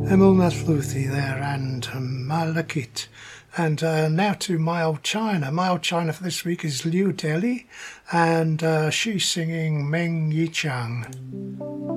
Emil Mathluthi there and Malakit. And now to My Old China. My Old China for this week is Liu Deli, and she's singing Meng Yichang.